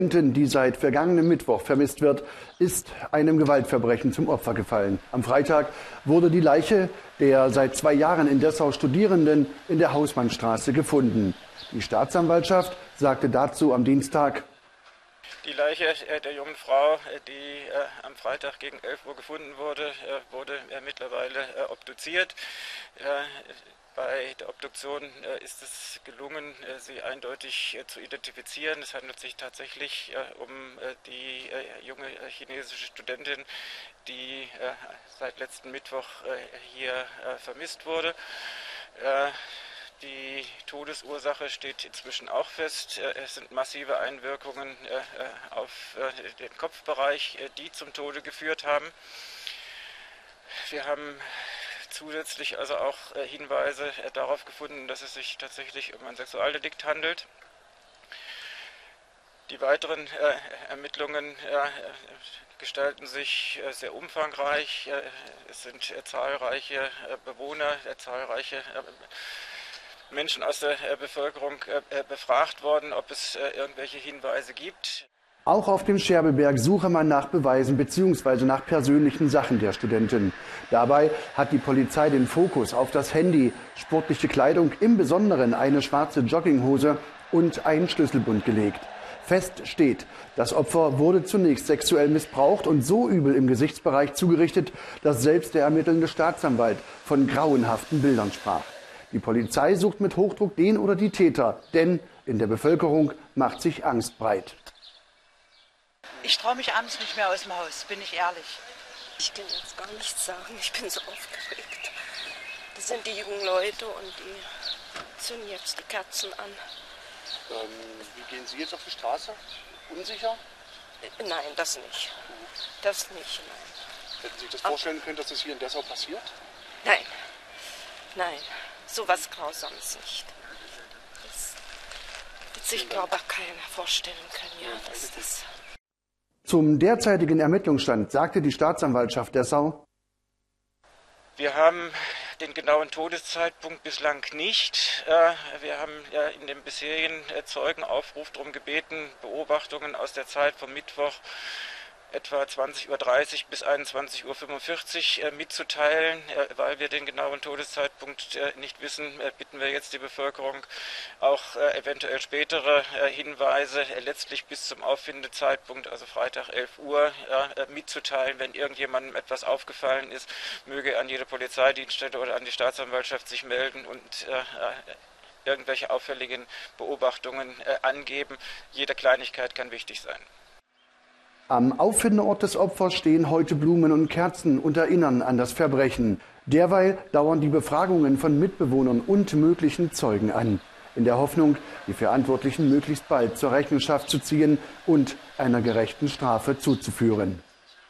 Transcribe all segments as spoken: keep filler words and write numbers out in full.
Die seit vergangenem Mittwoch vermisst wird, ist einem Gewaltverbrechen zum Opfer gefallen. Am Freitag wurde die Leiche der seit zwei Jahren in Dessau Studierenden in der Hausmannstraße gefunden. Die Staatsanwaltschaft sagte dazu am Dienstag: Die Leiche der jungen Frau, die am Freitag gegen elf Uhr gefunden wurde, wurde mittlerweile obduziert. Bei der Obduktion ist es gelungen, sie eindeutig zu identifizieren. Es handelt sich tatsächlich um die junge chinesische Studentin, die seit letzten Mittwoch hier vermisst wurde. Die Todesursache steht inzwischen auch fest. Es sind massive Einwirkungen auf den Kopfbereich, die zum Tode geführt haben. Wir haben zusätzlich also auch Hinweise darauf gefunden, dass es sich tatsächlich um ein Sexualdelikt handelt. Die weiteren Ermittlungen gestalten sich sehr umfangreich. Es sind zahlreiche Bewohner, zahlreiche Menschen aus der Bevölkerung befragt worden, ob es irgendwelche Hinweise gibt. Auch auf dem Scherbeberg suche man nach Beweisen bzw. nach persönlichen Sachen der Studentin. Dabei hat die Polizei den Fokus auf das Handy, sportliche Kleidung, im Besonderen eine schwarze Jogginghose und einen Schlüsselbund gelegt. Fest steht, das Opfer wurde zunächst sexuell missbraucht und so übel im Gesichtsbereich zugerichtet, dass selbst der ermittelnde Staatsanwalt von grauenhaften Bildern sprach. Die Polizei sucht mit Hochdruck den oder die Täter, denn in der Bevölkerung macht sich Angst breit. Ich traue mich abends nicht mehr aus dem Haus, bin ich ehrlich. Ich kann jetzt gar nichts sagen, ich bin so aufgeregt. Das sind die jungen Leute und die zünden jetzt die Kerzen an. Ähm, wie gehen Sie jetzt auf die Straße? Unsicher? Nein, das nicht. Das nicht, nein. Hätten Sie sich das vorstellen können, dass das hier in Dessau passiert? Nein, nein, sowas Grausames nicht. Das wird sich, glaube ich, keiner vorstellen können, ja, dass das... Zum derzeitigen Ermittlungsstand sagte die Staatsanwaltschaft Dessau: Wir haben den genauen Todeszeitpunkt bislang nicht. Wir haben ja in dem bisherigen Zeugenaufruf darum gebeten, Beobachtungen aus der Zeit vom Mittwoch etwa zwanzig Uhr dreißig bis einundzwanzig Uhr fünfundvierzig mitzuteilen. Weil wir den genauen Todeszeitpunkt nicht wissen, bitten wir jetzt die Bevölkerung, auch eventuell spätere Hinweise letztlich bis zum Auffindezeitpunkt, also Freitag elf Uhr, mitzuteilen. Wenn irgendjemandem etwas aufgefallen ist, möge an jede Polizeidienststelle oder an die Staatsanwaltschaft sich melden und irgendwelche auffälligen Beobachtungen angeben. Jede Kleinigkeit kann wichtig sein. Am Auffindeort des Opfers stehen heute Blumen und Kerzen und erinnern an das Verbrechen. Derweil dauern die Befragungen von Mitbewohnern und möglichen Zeugen an, in der Hoffnung, die Verantwortlichen möglichst bald zur Rechenschaft zu ziehen und einer gerechten Strafe zuzuführen.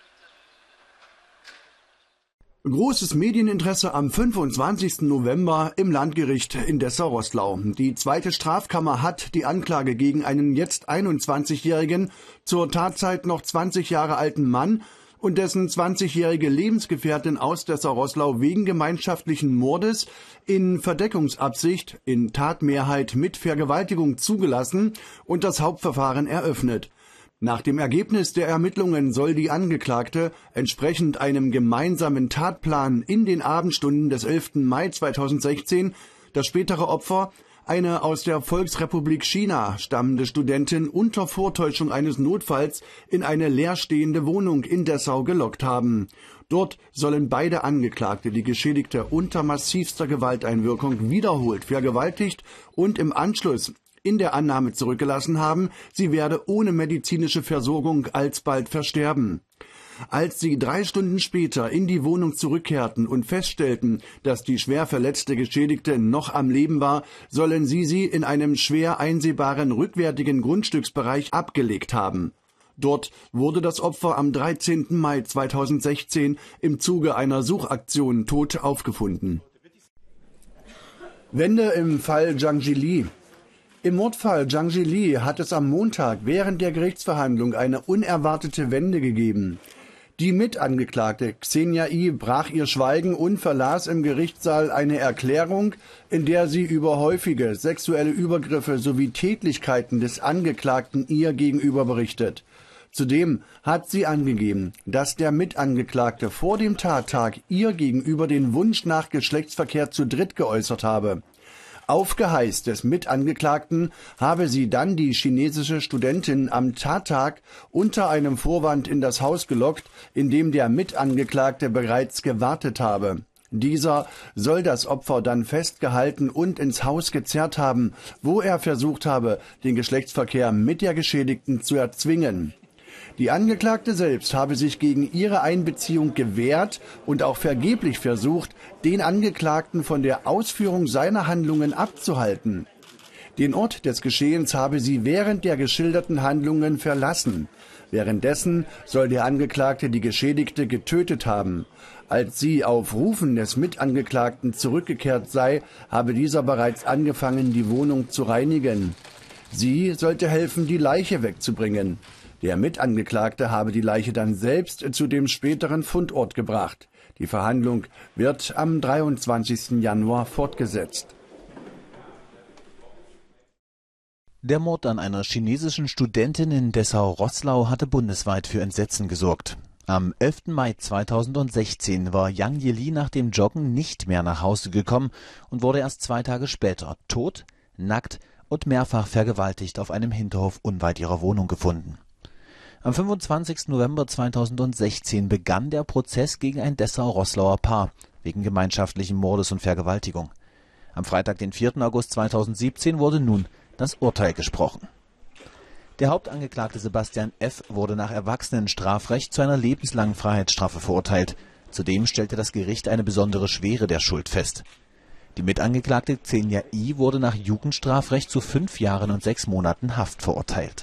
Großes Medieninteresse am fünfundzwanzigsten November im Landgericht in Dessau-Roßlau. Die zweite Strafkammer hat die Anklage gegen einen jetzt einundzwanzigjährigen, zur Tatzeit noch zwanzig Jahre alten Mann und dessen zwanzigjährige Lebensgefährtin aus Dessau-Roßlau wegen gemeinschaftlichen Mordes in Verdeckungsabsicht in Tatmehrheit mit Vergewaltigung zugelassen und das Hauptverfahren eröffnet. Nach dem Ergebnis der Ermittlungen soll die Angeklagte entsprechend einem gemeinsamen Tatplan in den Abendstunden des elften Mai zweitausendsechzehn das spätere Opfer, eine aus der Volksrepublik China stammende Studentin, unter Vortäuschung eines Notfalls in eine leerstehende Wohnung in Dessau gelockt haben. Dort sollen beide Angeklagte die Geschädigte unter massivster Gewalteinwirkung wiederholt vergewaltigt und im Anschluss in der Annahme zurückgelassen haben, sie werde ohne medizinische Versorgung alsbald versterben. Als sie drei Stunden später in die Wohnung zurückkehrten und feststellten, dass die schwer verletzte Geschädigte noch am Leben war, sollen sie sie in einem schwer einsehbaren rückwärtigen Grundstücksbereich abgelegt haben. Dort wurde das Opfer am dreizehnten Mai zweitausendsechzehn im Zuge einer Suchaktion tot aufgefunden. Wende im Fall Zhang Jili. Im Mordfall Zhang Jili hat es am Montag während der Gerichtsverhandlung eine unerwartete Wende gegeben. Die Mitangeklagte Xenia I. brach ihr Schweigen und verlas im Gerichtssaal eine Erklärung, in der sie über häufige sexuelle Übergriffe sowie Tätlichkeiten des Angeklagten ihr gegenüber berichtet. Zudem hat sie angegeben, dass der Mitangeklagte vor dem Tattag ihr gegenüber den Wunsch nach Geschlechtsverkehr zu dritt geäußert habe. Auf Geheiß des Mitangeklagten habe sie dann die chinesische Studentin am Tattag unter einem Vorwand in das Haus gelockt, in dem der Mitangeklagte bereits gewartet habe. Dieser soll das Opfer dann festgehalten und ins Haus gezerrt haben, wo er versucht habe, den Geschlechtsverkehr mit der Geschädigten zu erzwingen. Die Angeklagte selbst habe sich gegen ihre Einbeziehung gewehrt und auch vergeblich versucht, den Angeklagten von der Ausführung seiner Handlungen abzuhalten. Den Ort des Geschehens habe sie während der geschilderten Handlungen verlassen. Währenddessen soll der Angeklagte die Geschädigte getötet haben. Als sie auf Rufen des Mitangeklagten zurückgekehrt sei, habe dieser bereits angefangen, die Wohnung zu reinigen. Sie sollte helfen, die Leiche wegzubringen. Der Mitangeklagte habe die Leiche dann selbst zu dem späteren Fundort gebracht. Die Verhandlung wird am dreiundzwanzigsten Januar fortgesetzt. Der Mord an einer chinesischen Studentin in Dessau-Roßlau hatte bundesweit für Entsetzen gesorgt. Am elften Mai zweitausendsechzehn war Yang Yili nach dem Joggen nicht mehr nach Hause gekommen und wurde erst zwei Tage später tot, nackt und mehrfach vergewaltigt auf einem Hinterhof unweit ihrer Wohnung gefunden. Am fünfundzwanzigsten November zweitausendsechzehn begann der Prozess gegen ein Dessau-Roßlauer Paar wegen gemeinschaftlichen Mordes und Vergewaltigung. Am Freitag, den vierten August zweitausendsiebzehn, wurde nun das Urteil gesprochen. Der Hauptangeklagte Sebastian F. wurde nach Erwachsenenstrafrecht zu einer lebenslangen Freiheitsstrafe verurteilt. Zudem stellte das Gericht eine besondere Schwere der Schuld fest. Die Mitangeklagte Xenia I. wurde nach Jugendstrafrecht zu fünf Jahren und sechs Monaten Haft verurteilt.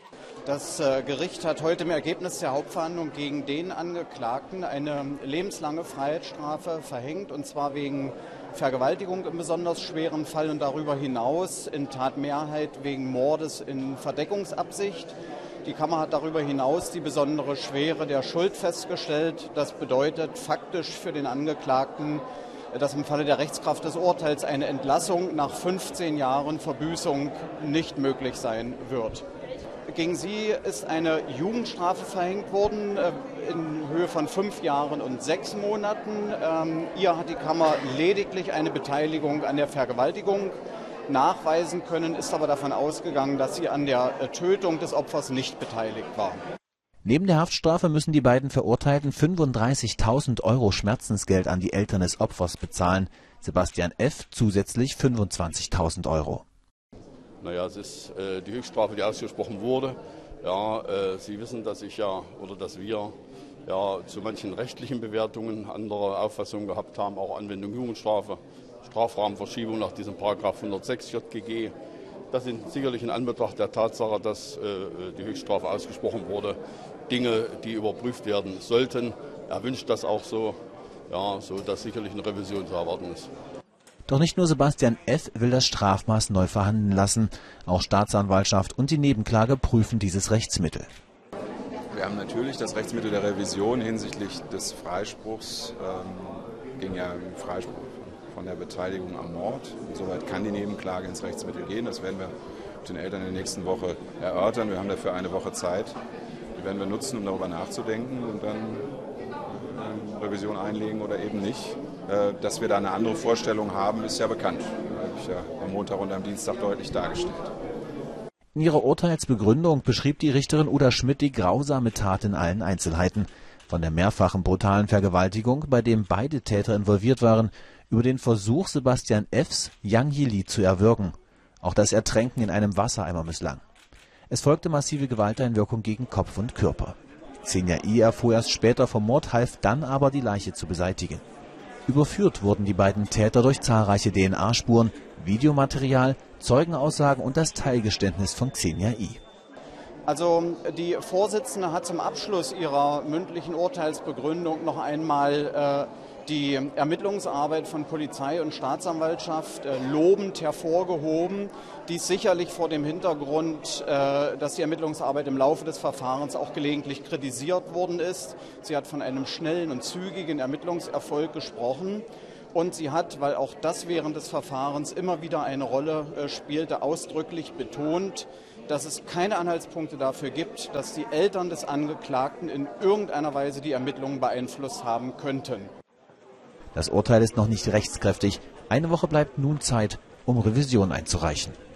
Das Gericht hat heute im Ergebnis der Hauptverhandlung gegen den Angeklagten eine lebenslange Freiheitsstrafe verhängt, und zwar wegen Vergewaltigung im besonders schweren Fall und darüber hinaus in Tatmehrheit wegen Mordes in Verdeckungsabsicht. Die Kammer hat darüber hinaus die besondere Schwere der Schuld festgestellt. Das bedeutet faktisch für den Angeklagten, dass im Falle der Rechtskraft des Urteils eine Entlassung nach fünfzehn Jahren Verbüßung nicht möglich sein wird. Gegen sie ist eine Jugendstrafe verhängt worden in Höhe von fünf Jahren und sechs Monaten. Ihr hat die Kammer lediglich eine Beteiligung an der Vergewaltigung nachweisen können, ist aber davon ausgegangen, dass sie an der Tötung des Opfers nicht beteiligt war. Neben der Haftstrafe müssen die beiden Verurteilten fünfunddreißigtausend Euro Schmerzensgeld an die Eltern des Opfers bezahlen. Sebastian F. zusätzlich fünfundzwanzigtausend Euro. Naja, es ist äh, die Höchststrafe, die ausgesprochen wurde. Ja, äh, Sie wissen, dass ich ja oder dass wir ja zu manchen rechtlichen Bewertungen andere Auffassungen gehabt haben, auch Anwendung Jugendstrafe, Strafrahmenverschiebung nach diesem Paragraph hundertsechs J G G. Das sind sicherlich in Anbetracht der Tatsache, dass äh, die Höchststrafe ausgesprochen wurde, Dinge, die überprüft werden sollten. Er wünscht das auch so, ja, so dass sicherlich eine Revision zu erwarten ist. Doch nicht nur Sebastian F. will das Strafmaß neu verhandeln lassen. Auch Staatsanwaltschaft und die Nebenklage prüfen dieses Rechtsmittel. Wir haben natürlich das Rechtsmittel der Revision hinsichtlich des Freispruchs. Ähm, ging ja im Freispruch von der Beteiligung am Mord. Insoweit kann die Nebenklage ins Rechtsmittel gehen. Das werden wir mit den Eltern in der nächsten Woche erörtern. Wir haben dafür eine Woche Zeit. Die werden wir nutzen, um darüber nachzudenken und dann ähm, Revision einlegen oder eben nicht. Dass wir da eine andere Vorstellung haben, ist ja bekannt. Das habe ich ja am Montag und am Dienstag deutlich dargestellt. In ihrer Urteilsbegründung beschrieb die Richterin Uda Schmidt die grausame Tat in allen Einzelheiten. Von der mehrfachen brutalen Vergewaltigung, bei dem beide Täter involviert waren, über den Versuch Sebastian F.s, Yang Yili zu erwürgen. Auch das Ertränken in einem Wassereimer misslang. Es folgte massive Gewalteinwirkung gegen Kopf und Körper. Xenia I. erfuhr erst später vom Mord, half dann aber, die Leiche zu beseitigen. Überführt wurden die beiden Täter durch zahlreiche D N A-Spuren, Videomaterial, Zeugenaussagen und das Teilgeständnis von Xenia I. Also die Vorsitzende hat zum Abschluss ihrer mündlichen Urteilsbegründung noch einmal äh, die Ermittlungsarbeit von Polizei und Staatsanwaltschaft äh, lobend hervorgehoben. Dies sicherlich vor dem Hintergrund, äh, dass die Ermittlungsarbeit im Laufe des Verfahrens auch gelegentlich kritisiert worden ist. Sie hat von einem schnellen und zügigen Ermittlungserfolg gesprochen. Und sie hat, weil auch das während des Verfahrens immer wieder eine Rolle äh, spielte, ausdrücklich betont, dass es keine Anhaltspunkte dafür gibt, dass die Eltern des Angeklagten in irgendeiner Weise die Ermittlungen beeinflusst haben könnten. Das Urteil ist noch nicht rechtskräftig. Eine Woche bleibt nun Zeit, um Revision einzureichen.